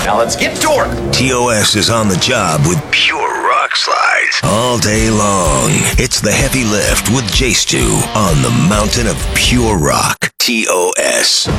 Now let's get to work. TOS is on the job with pure rock slides all day long. It's the heavy lift with J Stu on the mountain of pure rock. TOS.